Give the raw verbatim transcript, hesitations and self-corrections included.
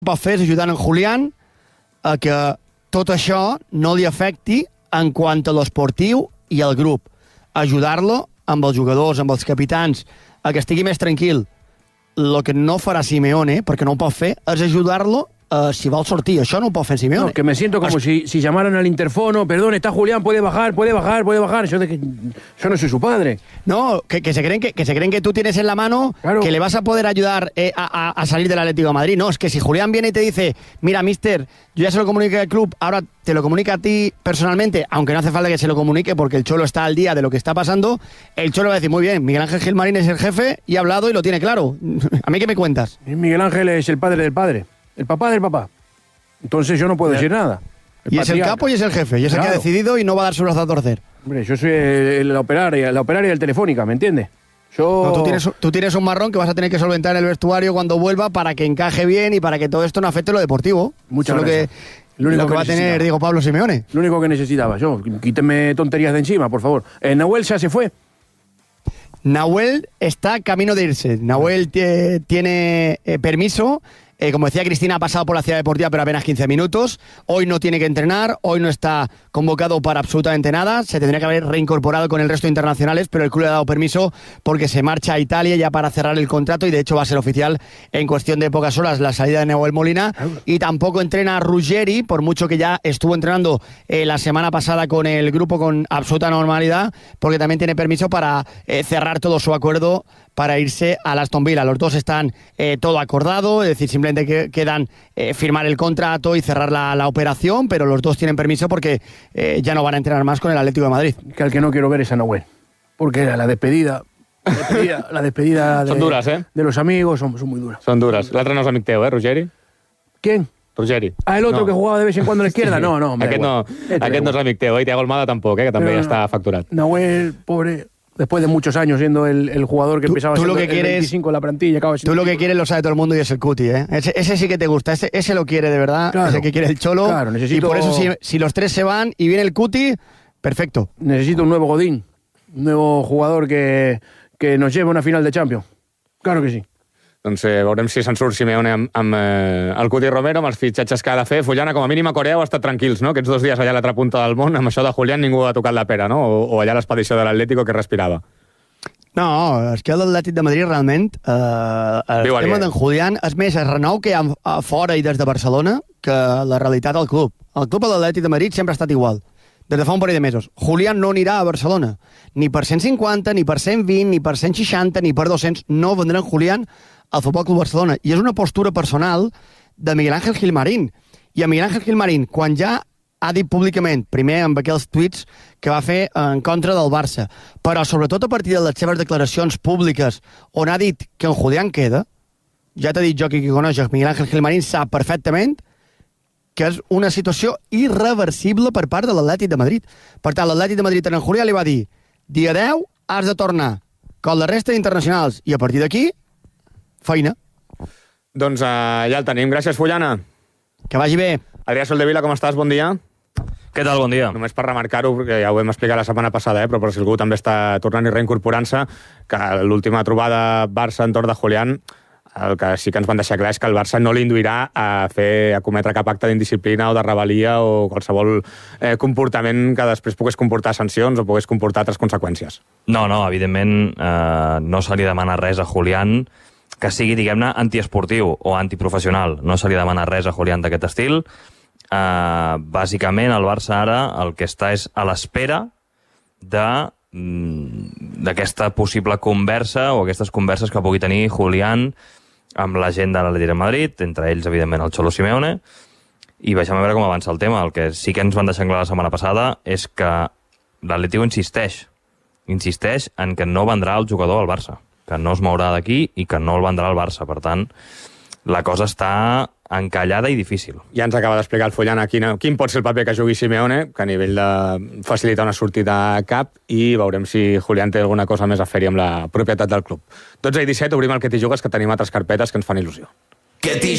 pot fer és ajudant en Julián a que tot això no li afecti en quant a l'esportiu i al grup. Ajudar-lo amb els jugadors, amb els capitans, a que estigui més tranquil. El que no farà Simeone, perquè no ho pot fer, és ajudar-lo Uh, si vol sortir. Això no ho pot fer Simeone. No, que me siento como es... si, si llamaran al interfono, perdón, está Julián, puede bajar, puede bajar, puede bajar. Yo, de que, yo no soy su padre. No, que, que, se creen que, que se creen que tú tienes en la mano, claro, que le vas a poder ayudar eh, a, a salir del Atlético de Madrid. No, es que si Julián viene y te dice, mira, mister, yo ya se lo comuniqué al club, ahora te lo comunica a ti personalmente, aunque no hace falta que se lo comunique porque el Cholo está al día de lo que está pasando, el Cholo va a decir, muy bien, Miguel Ángel Gilmarín es el jefe y ha hablado y lo tiene claro. ¿A mí qué me cuentas? Miguel Ángel es el padre del padre, el papá del papá. Entonces yo no puedo decir nada. El y es el capo y es el jefe, y es claro, el que ha decidido y no va a dar su brazo a torcer. Hombre, yo soy el, la operaria, la operaria del Telefónica, ¿me entiendes? Yo... No, tú, tienes, tú tienes un marrón que vas a tener que solventar en el vestuario cuando vuelva para que encaje bien y para que todo esto no afecte lo deportivo. Muchas Eso gracias. Lo que, lo que, que va a tener, digo, Pablo Simeone. Lo único que necesitaba yo. Quíteme tonterías de encima, por favor. Eh, Nahuel ya se fue. Nahuel está camino de irse. Nahuel tiene eh, permiso. Eh, como decía Cristina, ha pasado por la ciudad deportiva, pero apenas quince minutos. Hoy no tiene que entrenar, hoy no está convocado para absolutamente nada. Se tendría que haber reincorporado con el resto de internacionales, pero el club le ha dado permiso porque se marcha a Italia ya para cerrar el contrato y de hecho va a ser oficial en cuestión de pocas horas la salida de Nahuel Molina. Y tampoco entrena Ruggeri, por mucho que ya estuvo entrenando eh, la semana pasada con el grupo con absoluta normalidad, porque también tiene permiso para eh, cerrar todo su acuerdo para irse a Aston Villa. Los dos están eh, todo acordado, es decir, simplemente que quedan eh, firmar el contrato y cerrar la, la operación, pero los dos tienen permiso porque eh, ya no van a entrenar más con el Atlético de Madrid. Que al que no quiero ver es a Nahuel, porque la despedida, la despedida, la despedida de, son duras, ¿eh? de los amigos son, son muy duras. Son duras. L'altre no és amic teu, eh, Ruggeri? ¿Quién? Ruggeri. Ah, el otro no. que jugaba de vez en cuando a la izquierda. Sí. No, no, hombre. Aquest, no, aquest no és amic teu, eh? Thiago Almada tampoc, eh? Que també Pero, ja està facturat. Nahuel, pobre... Después de muchos años siendo el, el jugador que tú, empezaba tú siendo lo que el quieres, veinticinco de la plantilla. Acaba tú lo que quieres lo sabe todo el mundo y es el Cuti, ¿eh? Ese, ese sí que te gusta, ese, ese lo quiere de verdad, claro, ese que quiere el Cholo. Claro, necesito... Y por eso si, si los tres se van y viene el Cuti, perfecto. Necesito un nuevo Godín, un nuevo jugador que, que nos lleve a una final de Champions. Claro que sí. Doncs eh, veurem si se'n surt Simeone amb, amb eh, el Cuti Romero, amb els fitxatges que ha de fer. Fullana, com a mínim a Corea heu estat tranquils, no? Aquests dos dies allà a l'altra punta del món, amb això de Julián ningú ha tocat la pera, no? O, o allà l'expedició de l'Atlético que respirava. No, és que l'Atlètic de Madrid realment eh, el Viu tema d'en Julián és més el renou que hi ha a fora i des de Barcelona que la realitat del club. El club de l'Atlètic de Madrid sempre ha estat igual, des de fa un parell de mesos. Julián no anirà a Barcelona, ni per cent cinquanta, ni per cent vint, ni per cent seixanta, ni per dos-cents, no vendran Julián al Futbol Club Barcelona. I és una postura personal de Miguel Ángel Gilmarín. I a Miguel Ángel Gilmarín, quan ja ha dit públicament, primer amb aquells tuits que va fer en contra del Barça, però sobretot a partir de les seves declaracions públiques on ha dit que en Julián queda, ja t'he dit jo que qui coneix Miguel Ángel Gilmarín sap perfectament que és una situació irreversible per part de l'Atlètic de Madrid. Per tant, l'Atlètic de Madrid en Julián li va dir dia deu has de tornar com la resta d'internacionals i a partir d'aquí, feina. Doncs uh, ja el tenim. Gràcies, Fullana. Que vagi bé. Adrià Soldevila, com estàs? Bon dia. Què tal? Bon dia. Només per remarcar-ho, perquè ja ho vam explicar la setmana passada, eh, però per si algú també està tornant i reincorporant-se, que l'última trobada Barça entorn de Julián, el que sí que ens van deixar clar és que el Barça no l'induirà a fer a cometre cap acte d'indisciplina o de rebel·lia o qualsevol eh, comportament que després pogués comportar sancions o pogués comportar altres conseqüències. No, no, evidentment eh, no se li demana res a Julián que sigui, diguem-ne, antiesportiu o antiprofessional. No se li demana res a Julián d'aquest estil. Eh, bàsicament, el Barça ara el que està és a l'espera de d'aquesta possible conversa o aquestes converses que pugui tenir Julián amb la gent de l'Atlètic de Madrid, entre ells, evidentment, el Cholo Simeone, i vegem a veure com avança el tema. El que sí que ens van deixar clar la setmana passada és que l'Atlético insisteix, insisteix en que no vendrà el jugador al Barça, que no es mourà d'aquí i que no el vendrà al Barça. Per tant, la cosa està encallada i difícil. Ja ens acaba d'explicar el Fullana quin, quin pot ser el paper que jugui Simeone, que a nivell de facilitar una sortida a cap, i veurem si Julián té alguna cosa més a fer-hi amb la propietat del club. dotze i disset, obrim el Que t'hi jugues, que tenim altres carpetes que ens fan il·lusió. Que t'hi